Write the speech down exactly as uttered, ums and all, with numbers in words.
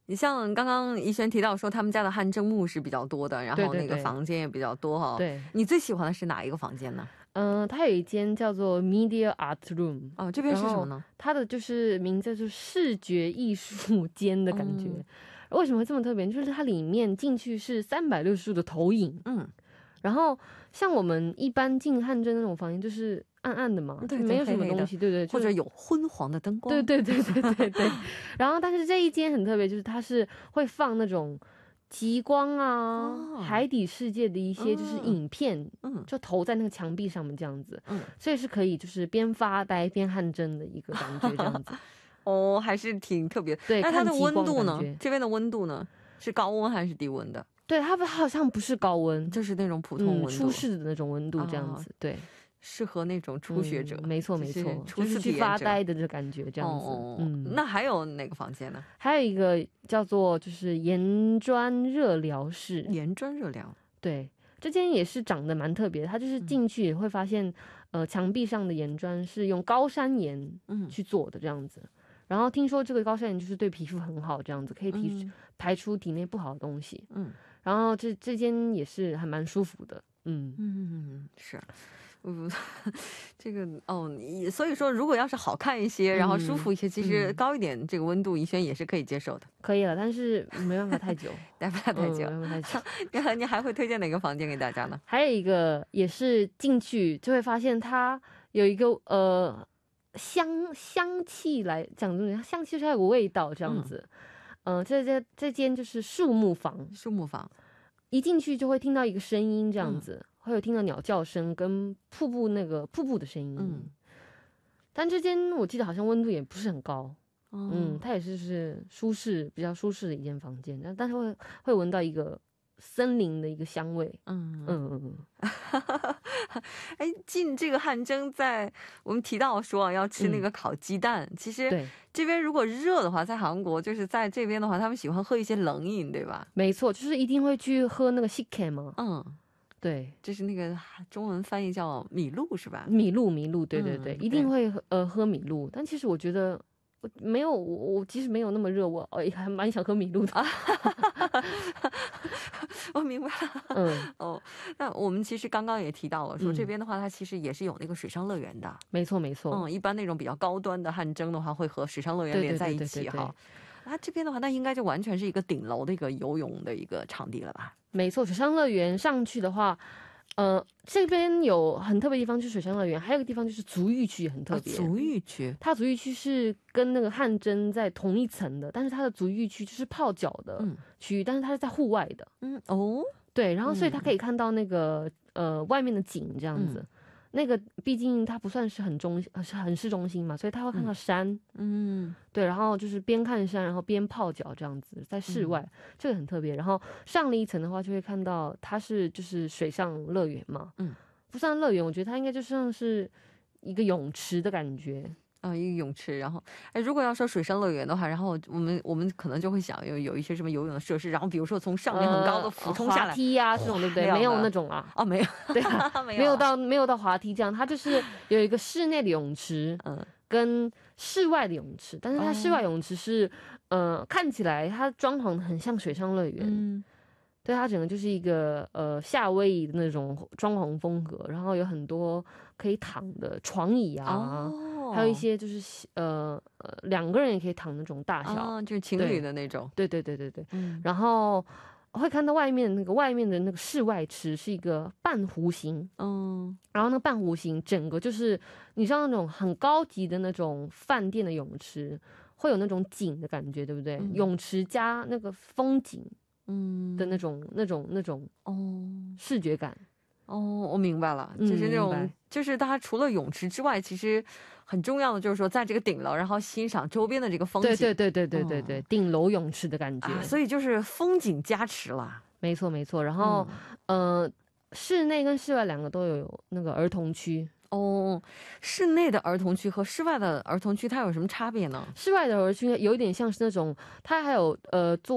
你像刚刚怡璇提到说他们家的汗蒸木是比较多的，然后那个对对对房间也比较多哈。 对， 你最喜欢的是哪一个房间呢？ 嗯、它有一间叫做 Media Art Room， 哦，这边是什么呢？ 它的就是名字就是视觉艺术间的感觉。 嗯为什么会这么特别？就是它里面进去是三百六十度的投影， 嗯， 然后像我们一般进汗蒸那种房间就是暗暗的嘛， 对就没有什么黑黑的东西，对对， 或者有昏黄的灯光。 对对对对对对。然后但是这一间很特别，就是它是会放那种极光啊、 哦海底世界的一些就是影片， 嗯就投在那个墙壁上面这样子， 嗯， 所以是可以就是边发呆边汗蒸的一个感觉这样子。 哦，还是挺特别的。 对， 那它的看极光温度呢感觉？ 这边的温度呢？是高温还是低温的？ 对，它好像不是高温， 就是那种普通温度， 嗯，舒适的那种温度这样子，对。 适合那种初学者。 嗯、没错没错，就是去发呆的这感觉这样子。 哦、 嗯， 那还有哪个房间呢？ 还有一个叫做就是岩砖热疗室。 岩砖热疗， 对，这间也是长得蛮特别的，它就是进去也会发现，嗯、呃，墙壁上的岩砖是用高山岩去做的这样子。嗯，然后听说这个高山岩就是对皮肤很好，这样子可以提、嗯、排出体内不好的东西。嗯，然后这这间也是还蛮舒服的。嗯嗯，是。嗯，这个哦，所以说如果要是好看一些，然后舒服一些，嗯、其实高一点这个温度，怡萱也是可以接受的。 可以了，但是没办法太久， 待不了太久， 嗯、没办法太久。 你你还会推荐哪个房间给大家呢？ 还有一个也是进去就会发现它有一个呃香香气来讲，香气是它有个味道这样子。嗯、呃，这这这间就是树木房， 树木房一进去就会听到一个声音这样子。嗯，会有听到鸟叫声跟瀑布那个瀑布的声音。嗯，但这间我记得好像温度也不是很高。哦、嗯，它也是是舒适比较舒适的一间房间，但但是会会闻到一个森林的一个香味。嗯嗯嗯嗯。 哎，进这个汗蒸，在我们提到说、啊、要吃那个烤鸡蛋、嗯，其实这边如果热的话，在韩国就是在这边的话，他们喜欢喝一些冷饮，对吧？ 没错，就是一定会去喝那个식혜嘛。 嗯。 对， 就是那个中文翻译叫米露是吧？ 米露，米露，对对对，嗯、一定会呃喝米露。但其实我觉得我没有，我我其实没有那么热，我也还蛮想喝米露的。啊、 我明白了。嗯，哦，那我们其实刚刚也提到了，说这边的话，它其实也是有那个水上乐园的。 没错没错。 嗯，一般那种比较高端的汗蒸的话，会和水上乐园连在一起哈。啊，这边的话，那应该就完全是一个顶楼的一个游泳的一个场地了吧？ 没错，水上乐园上去的话，呃，这边有很特别的地方，就是水上乐园，还有一个地方就是足浴区也很特别。啊、 足浴区， 它足浴区是跟那个汗蒸在同一层的，但是它的足浴区就是泡脚的区域，嗯、但是它是在户外的。嗯哦，对，然后所以它可以看到那个、嗯、呃外面的景这样子。嗯，那个毕竟它不算是很中是很市中心嘛，所以它会看到山。嗯，对，然后就是边看山然后边泡脚这样子，在室外、嗯、这个很特别。然后上了一层的话就会看到它是就是水上乐园嘛。嗯，不算乐园，我觉得它应该就像是一个泳池的感觉。 啊、呃，一个泳池，然后，哎，如果要说水上乐园的话，然后我们我们可能就会想有有一些什么游泳的设施，然后比如说从上面很高的俯冲下来， 呃、滑梯啊这种，对不对？没有那种啊， 哦，没有， 对啊，没有到没有到滑梯这样，它就是有一个室内的泳池，嗯，跟室外的泳池，但是它室外泳池是，哦、呃，看起来它装潢很像水上乐园，嗯。对，它整个就是一个呃夏威夷的那种装潢风格，然后有很多可以躺的床椅啊，哦、还有一些就是呃呃两个人也可以躺那种大小， 哦、就是情侣的那种。 对对对对对，嗯、然后会看到外面那个外面的那个室外池是一个半弧形，嗯，然后那个半弧形整个就是你知道那种很高级的那种饭店的泳池，会有那种景的感觉，对不对？嗯、泳池加那个风景。嗯的那种那种那种哦视觉感哦，我明白了，就是那种、嗯、就是它除了泳池之外，其实很重要的就是说在这个顶楼，然后欣赏周边的这个风景。 对对对对对对对，哦、顶楼泳池的感觉、 啊，所以就是风景加持了。 没错没错，然后、嗯、呃，室内跟室外两个都有那个儿童区。 哦，室内的儿童区和室外的儿童区它有什么差别呢？ 室外的儿童区有一点像是那种，它还有呃做。